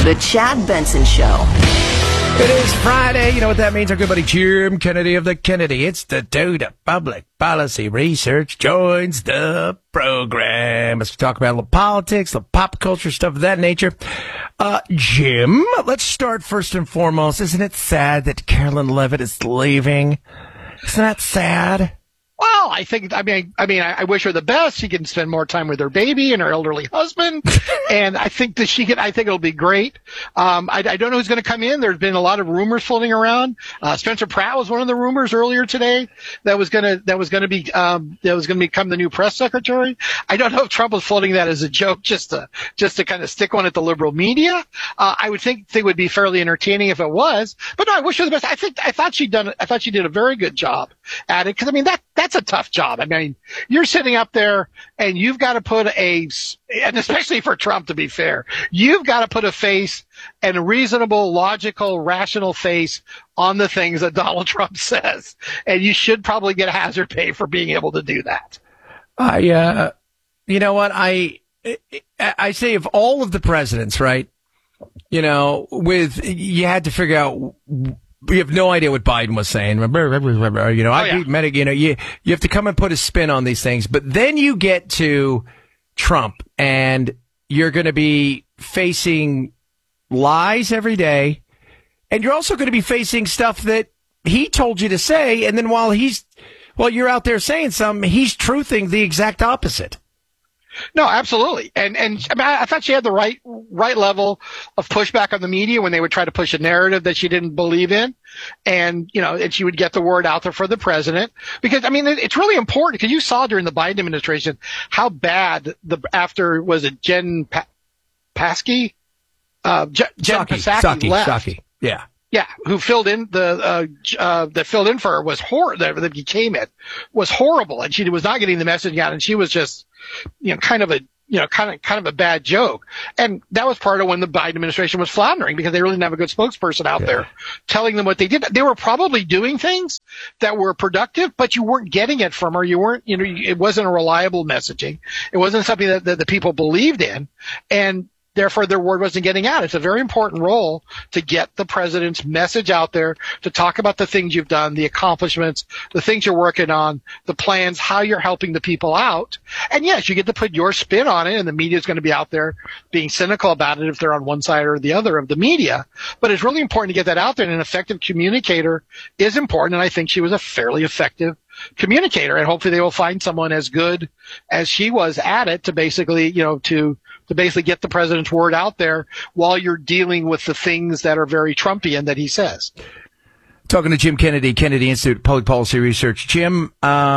The Chad Benson Show. It is Friday. You know what that means? Our good buddy Jim Kennedy of the Kennedy Institute of Public Policy Research joins the program. Let's talk about a little politics, a little pop culture, stuff of that nature. Jim, let's start first and foremost. Isn't it sad that Carolyn Levitt is leaving? Isn't that sad? Well, I wish her the best. She can spend more time with her baby and her elderly husband. And I think it'll be great. I don't know who's going to come in. There's been a lot of rumors floating around. Spencer Pratt was one of the rumors earlier today that was going to become the new press secretary. I don't know if Trump was floating that as a joke just to kind of stick one at the liberal media. I would think they would be fairly entertaining if it was. But no, I wish her the best. I thought she did a very good job at it, because that's a tough job. I mean, you're sitting up there and you've got to put and especially for Trump, to be fair, you've got to put a face and a reasonable, logical, rational face on the things that Donald Trump says. And you should probably get hazard pay for being able to do that. You know what? I say of all of the presidents, right? You had to figure out. We have no idea what Biden was saying. You have to come and put a spin on these things. But then you get to Trump, and you're going to be facing lies every day. And you're also going to be facing stuff that he told you to say. And then while you're out there saying something, he's truthing the exact opposite. No, absolutely. And I thought she had the right level of pushback on the media when they would try to push a narrative that she didn't believe in. And she would get the word out there for the president, because, it's really important, because you saw during the Biden administration how bad was it Jen Psaki? Jen Psaki left. Psaki. Yeah. Yeah, who filled in that filled in for her was that became it was horrible, and she was not getting the message out, and she was just, kind of a bad joke. And that was part of when the Biden administration was floundering, because they really didn't have a good spokesperson out there telling them what they did. They were probably doing things that were productive, but you weren't getting it from her. You weren't, it wasn't a reliable messaging. It wasn't something that the people believed in, and therefore their word wasn't getting out. It's a very important role to get the president's message out there, to talk about the things you've done, the accomplishments, the things you're working on, the plans, how you're helping the people out. And yes, you get to put your spin on it, and the media is going to be out there being cynical about it if they're on one side or the other of the media. But it's really important to get that out there, and an effective communicator is important, and I think she was a fairly effective communicator, and hopefully they will find someone as good as she was at it to basically, to basically get the president's word out there while you're dealing with the things that are very Trumpian that he says. Talking to Jim Kennedy, Kennedy Institute of Public Policy Research. Jim,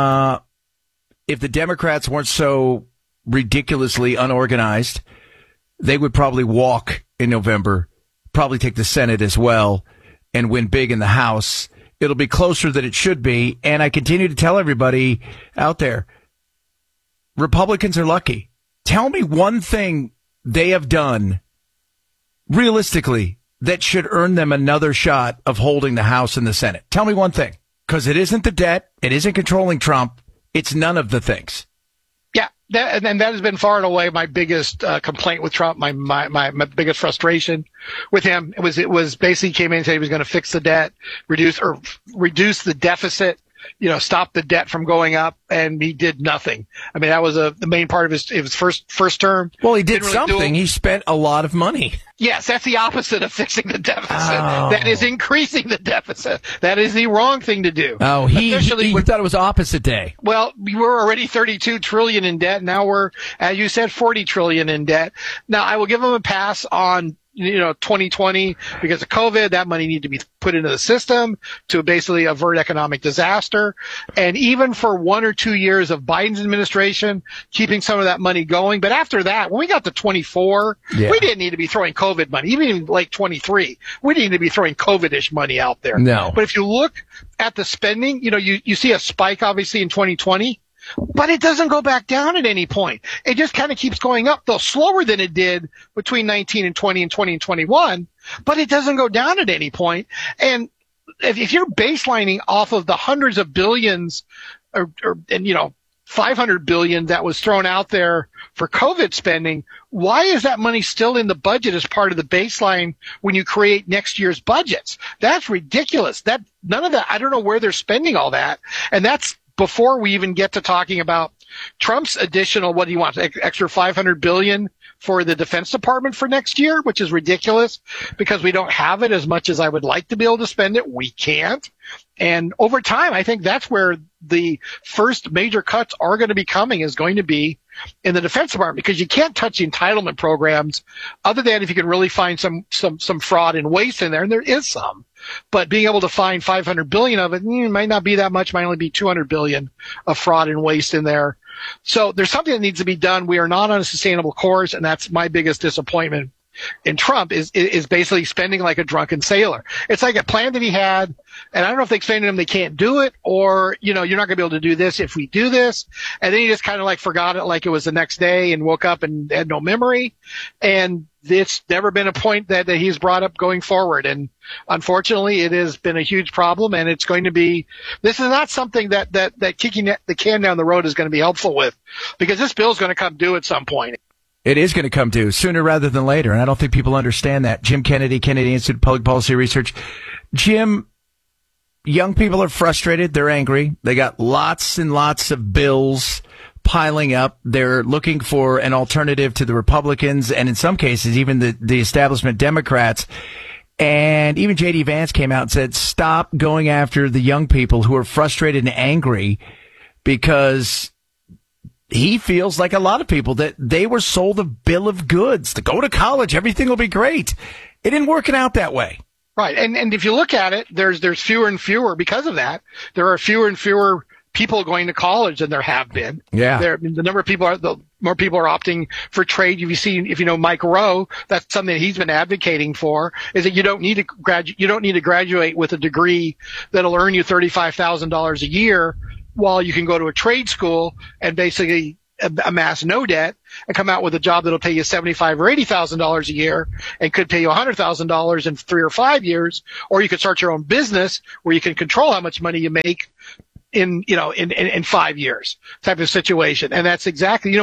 if the Democrats weren't so ridiculously unorganized, they would probably walk in November, probably take the Senate as well, and win big in the House. It'll be closer than it should be. And I continue to tell everybody out there, Republicans are lucky. Tell me one thing they have done realistically that should earn them another shot of holding the House and the Senate. Tell me one thing, because it isn't the debt. It isn't controlling Trump. It's none of the things. Yeah, that has been far and away my biggest complaint with Trump. My biggest frustration with him. It was basically came in and said he was going to fix the debt, reduce the deficit, stop the debt from going up, and he did nothing. That was the main part of his first term. Well, he did something. He spent a lot of money. Yes, that's the opposite of fixing the deficit. Oh. That is increasing the deficit. That is the wrong thing to do. Oh, he thought it was opposite day. Well, we were already $32 trillion in debt. Now we're, as you said, $40 trillion in debt. Now, I will give him a pass on 2020 because of COVID. That money needed to be put into the system to basically avert economic disaster. And even for 1 or 2 years of Biden's administration, keeping some of that money going. But after that, when we got to 24, we didn't need to be throwing COVID money. Even in like 23, we didn't need to be throwing COVID-ish money out there. No. But if you look at the spending, you see a spike obviously in 2020. But it doesn't go back down at any point. It just kind of keeps going up, though slower than it did between 19 and 20 and 20 and 21. But it doesn't go down at any point. And if you're baselining off of the hundreds of billions and $500 billion that was thrown out there for COVID spending. Why is that money still in the budget as part of the baseline when you create next year's budgets? That's ridiculous. None of that, I don't know where they're spending all that. And that's before we even get to talking about Trump's additional, what do you want, extra $500 billion for the Defense Department for next year, which is ridiculous because we don't have it as much as I would like to be able to spend it. We can't. And over time, I think that's where the first major cuts are going to be coming, is going to be in the Defense Department, because you can't touch the entitlement programs other than if you can really find some fraud and waste in there. And there is some, but being able to find $500 billion of it might not be that much, might only be $200 billion of fraud and waste in there. So there's something that needs to be done. We are not on a sustainable course, and that's my biggest disappointment in Trump is basically spending like a drunken sailor. It's like a plan that he had, and I don't know if they explained to him they can't do it, or, you're not going to be able to do this if we do this. And then he just kind of like forgot it like it was the next day and woke up and had no memory. And it's never been a point that he's brought up going forward. And unfortunately, it has been a huge problem, and it's going to be, this is not something that kicking the can down the road is going to be helpful with, because this bill is going to come due at some point. It is going to come due sooner rather than later, and I don't think people understand that. Jim Kennedy, Kennedy Institute of Public Policy Research. Jim, young people are frustrated. They're angry. They got lots and lots of bills piling up. They're looking for an alternative to the Republicans, and in some cases, even the establishment Democrats. And even J.D. Vance came out and said, stop going after the young people who are frustrated and angry, because he feels like a lot of people that they were sold a bill of goods to go to college. Everything will be great. It didn't work out that way. Right. And if you look at it, there's fewer and fewer because of that. There are fewer and fewer people going to college than there have been. Yeah. The number of people the more people are opting for trade. If you know Mike Rowe, that's something that he's been advocating for, is that you don't need to graduate with a degree that'll earn you $35,000 a year, while you can go to a trade school and basically amass no debt and come out with a job that'll pay you $75,000 or $80,000 a year and could pay you $100,000 in 3 or 5 years. Or you could start your own business where you can control how much money you make in 5 years type of situation. And that's exactly,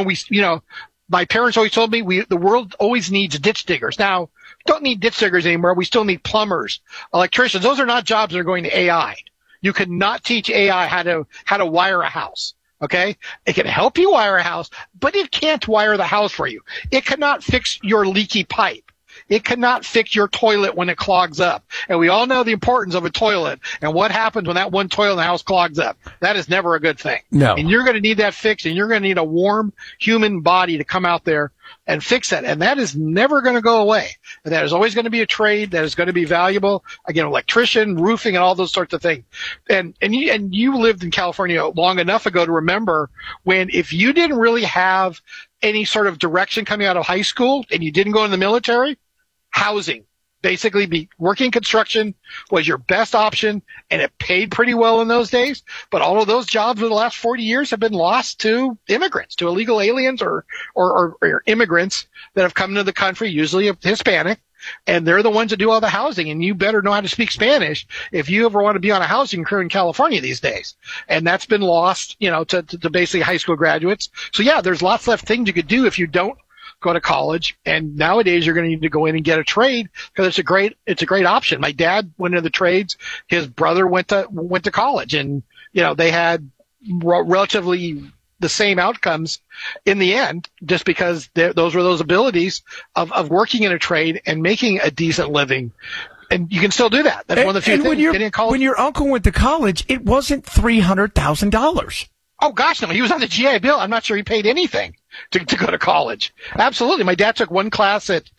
my parents always told me the world always needs ditch diggers. Now, don't need ditch diggers anymore. We still need plumbers, electricians. Those are not jobs that are going to AI. You cannot teach AI how to wire a house. Okay. It can help you wire a house, but it can't wire the house for you. It cannot fix your leaky pipe. It cannot fix your toilet when it clogs up. And we all know the importance of a toilet and what happens when that one toilet in the house clogs up. That is never a good thing. No. And you're going to need that fixed, and you're going to need a warm human body to come out there and fix that. And that is never going to go away. And that is always going to be a trade that is going to be valuable. Again, electrician, roofing, and all those sorts of things. And you lived in California long enough ago to remember when, if you didn't really have any sort of direction coming out of high school and you didn't go in the military, housing, basically working construction was your best option, and it paid pretty well in those days. But all of those jobs over the last 40 years have been lost to immigrants, to illegal aliens or immigrants that have come into the country, usually Hispanic, and they're the ones that do all the housing. And you better know how to speak Spanish if you ever want to be on a housing crew in California these days. And that's been lost, to basically high school graduates. So yeah, there's lots left things you could do if you don't go to college. And nowadays you're going to need to go in and get a trade, because it's a great option. My dad went into the trades. His brother went to college, and, they had relatively the same outcomes in the end, just because those were those abilities of working in a trade and making a decent living. And you can still do that. That's one of the few things. When your uncle went to college, it wasn't $300,000. Oh gosh, no, he was on the GI Bill. I'm not sure he paid anything to go to college. Absolutely. My dad took one class at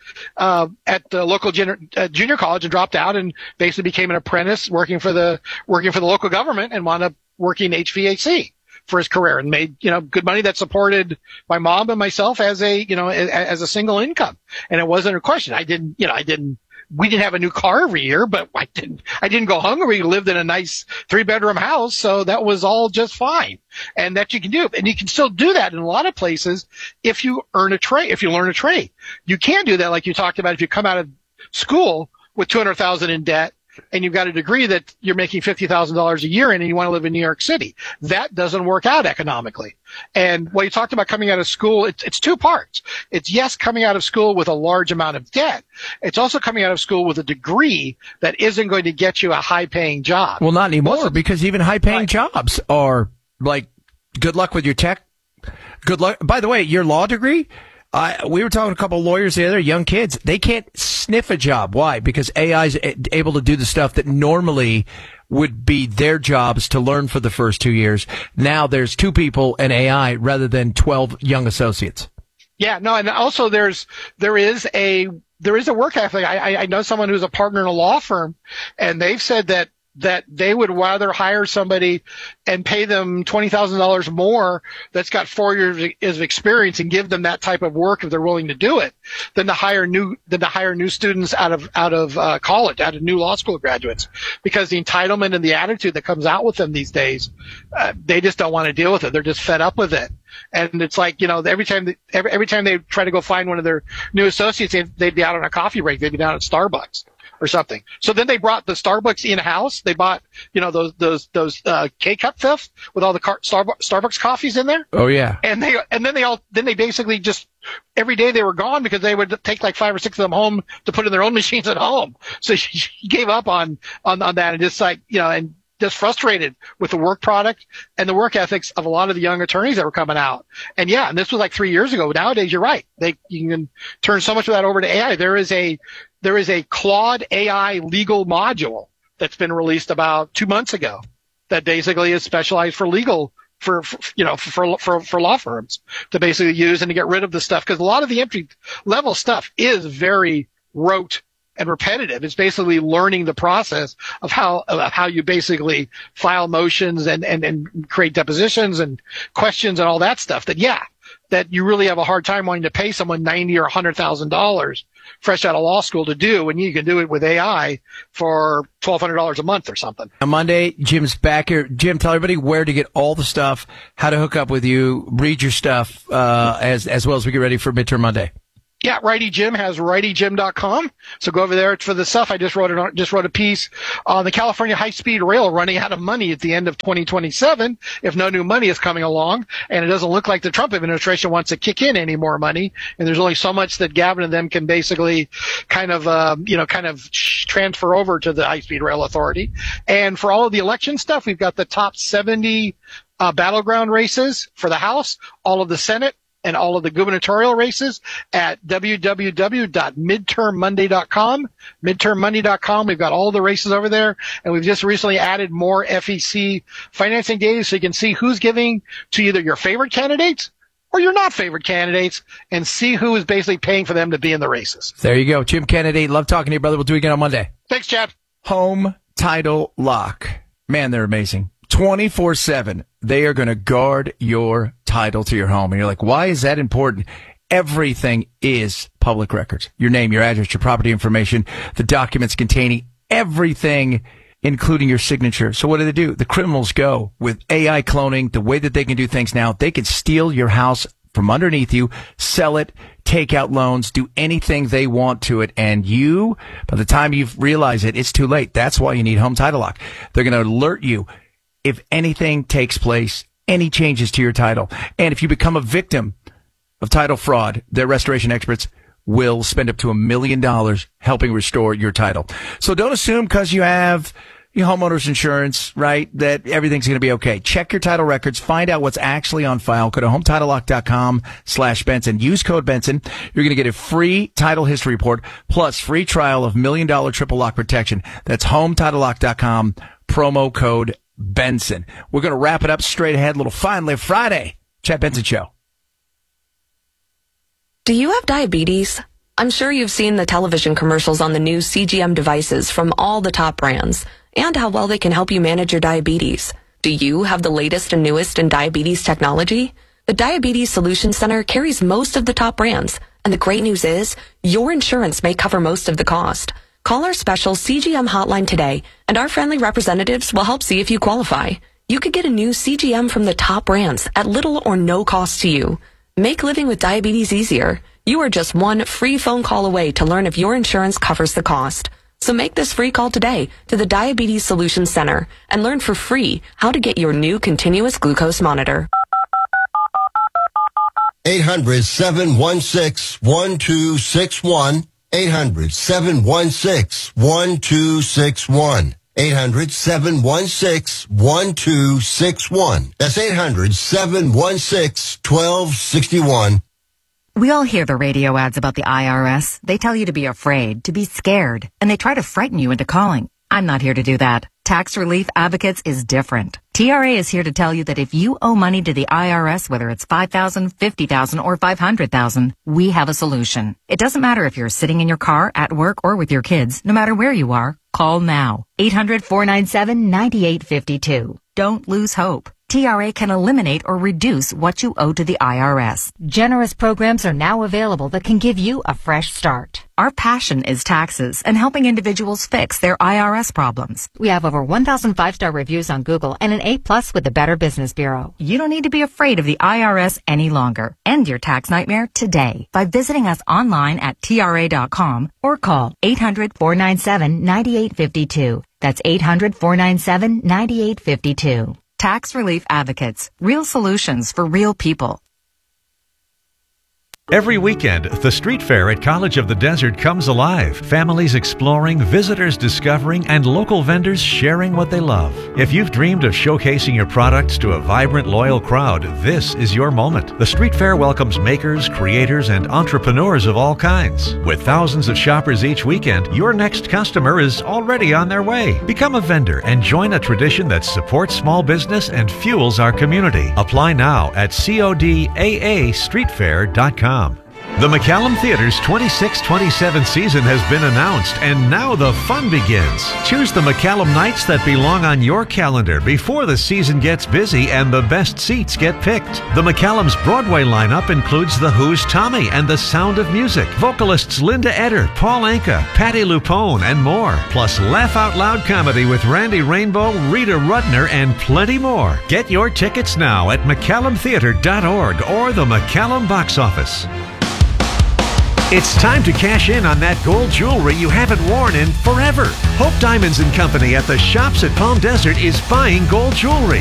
the local junior college and dropped out, and basically became an apprentice working for the local government, and wound up working HVAC for his career, and made, good money that supported my mom and myself as a single income. And it wasn't a question. We didn't have a new car every year, but I didn't go hungry. We lived in a nice 3-bedroom house, so that was all just fine. And that you can do. And you can still do that in a lot of places if you learn a trade. You can do that, like you talked about, if you come out of school with $200,000 in debt and you've got a degree that you're making $50,000 a year in and you want to live in New York City. That doesn't work out economically. And when you talked about coming out of school, it's two parts. It's yes, coming out of school with a large amount of debt. It's also coming out of school with a degree that isn't going to get you a high paying job. Well, not anymore, because even high paying jobs are like, good luck with your tech. Good luck. By the way, your law degree, we were talking to a couple of lawyers the other day, young kids. They can't sniff a job. Why? Because AI is able to do the stuff that normally would be their jobs to learn for the first 2 years. Now there's 2 people and AI rather than 12 young associates. Yeah, no, and also there is a work ethic. I know someone who's a partner in a law firm, and they've said that they would rather hire somebody and pay them $20,000 more that's got 4 years of experience and give them that type of work if they're willing to do it than to hire new students out of college, out of new law school graduates, because the entitlement and the attitude that comes out with them these days, they just don't want to deal with it. They're just fed up with it. And it's like, every time they try to go find one of their new associates, they'd be out on a coffee break. They'd be down at Starbucks or something. So then they brought the Starbucks in-house. They bought, those K-Cup fifths with all the Starbucks coffees in there. Oh, yeah. And they basically just, every day they were gone because they would take like 5 or 6 of them home to put in their own machines at home. So she gave up on that, and just like, and just frustrated with the work product and the work ethics of a lot of the young attorneys that were coming out. And this was like 3 years ago. Nowadays, you're right. You can turn so much of that over to AI. There is a Claude AI legal module that's been released about 2 months ago that basically is specialized for legal, for law firms to basically use and to get rid of the stuff. Cause a lot of the entry level stuff is very rote and repetitive. It's basically learning the process of how you basically file motions and create depositions and questions and all that stuff that you really have a hard time wanting to pay someone $90,000 or $100,000 fresh out of law school to do when you can do it with AI for $1,200 a month or something. On Monday, Jim's back here. Jim, tell everybody where to get all the stuff, how to hook up with you, read your stuff, as well as we get ready for Midterm Monday. Yeah, Righty Jim has RightyJim.com. So go over there for the stuff. I just wrote a piece on the California high-speed rail running out of money at the end of 2027 if no new money is coming along. And it doesn't look like the Trump administration wants to kick in any more money. And there's only so much that Gavin and them can basically kind of transfer over to the high-speed rail authority. And for all of the election stuff, we've got the top 70 battleground races for the House, all of the Senate, and all of the gubernatorial races at www.midtermmonday.com. Midtermmonday.com. We've got all the races over there, and we've just recently added more FEC financing data so you can see who's giving to either your favorite candidates or your not favorite candidates and see who is basically paying for them to be in the races. There you go. Jim Kennedy, love talking to you, brother. We'll do it again on Monday. Thanks, Chad. Home Title Lock. Man, they're amazing. 24/7. They are going to guard your title to your home. And you're like, why is that important? Everything is public records. Your name, your address, your property information, the documents containing everything, including your signature. So what do? The criminals go with AI cloning, the way that they can do things now. They can steal your house from underneath you, sell it, take out loans, do anything they want to it. And you, by the time you realize it, it's too late. That's why you need Home Title Lock. They're going to alert you if anything takes place, any changes to your title. And if you become a victim of title fraud, their restoration experts will spend up to $1 million helping restore your title. So don't assume because you have your homeowner's insurance, right, that everything's going to be okay. Check your title records. Find out what's actually on file. Go to HometitleLock.com/Benson. Use code Benson. You're going to get a free title history report plus free trial of $1 million triple lock protection. That's HometitleLock.com, promo code Benson. We're going to wrap it up straight ahead. Little Fine Live Friday. Chad Benson Show. Do you have diabetes? I'm sure you've seen the television commercials on the new CGM devices from all the top brands and how well they can help you manage your diabetes. Do you have the latest and newest in diabetes technology? The Diabetes Solutions Center carries most of the top brands, and the great news is your insurance may cover most of the cost. Call our special CGM hotline today, and our friendly representatives will help see if you qualify. You could get a new CGM from the top brands at little or no cost to you. Make living with diabetes easier. You are just one free phone call away to learn if your insurance covers the cost. So make this free call today to the Diabetes Solutions Center and learn for free how to get your new continuous glucose monitor. 800-716-1261. 800-716-1261. 800-716-1261. That's 800-716-1261. We all hear the radio ads about the IRS. They tell you to be afraid, to be scared, and they try to frighten you into calling. I'm not here to do that. Tax Relief Advocates is different. TRA is here to tell you that if you owe money to the IRS, whether it's $5,000, $50,000, or $500,000, we have a solution. It doesn't matter if you're sitting in your car, at work, or with your kids. No matter where you are, call now. 800-497-9852. Don't lose hope. TRA can eliminate or reduce what you owe to the IRS. Generous programs are now available that can give you a fresh start. Our passion is taxes and helping individuals fix their IRS problems. We have over 1,000 5-star reviews on Google and an A+ with the Better Business Bureau. You don't need to be afraid of the IRS any longer. End your tax nightmare today by visiting us online at TRA.com or call 800-497-9852. That's 800-497-9852. Tax Relief Advocates. Real solutions for real people. Every weekend, the street fair at College of the Desert comes alive. Families exploring, visitors discovering, and local vendors sharing what they love. If you've dreamed of showcasing your products to a vibrant, loyal crowd, this is your moment. The street fair welcomes makers, creators, and entrepreneurs of all kinds. With thousands of shoppers each weekend, your next customer is already on their way. Become a vendor and join a tradition that supports small business and fuels our community. Apply now at CODAAStreetfair.com. The McCallum Theater's 26-27 season has been announced, and now the fun begins. Choose the McCallum nights that belong on your calendar before the season gets busy and the best seats get picked. The McCallum's Broadway lineup includes The Who's Tommy and The Sound of Music, vocalists Linda Eder, Paul Anka, Patti LuPone, and more. Plus laugh out loud comedy with Randy Rainbow, Rita Rudner, and plenty more. Get your tickets now at McCallumtheater.org or the McCallum box office. It's time to cash in on that gold jewelry you haven't worn in forever. Hope Diamonds & Company at the Shops at Palm Desert is buying gold jewelry.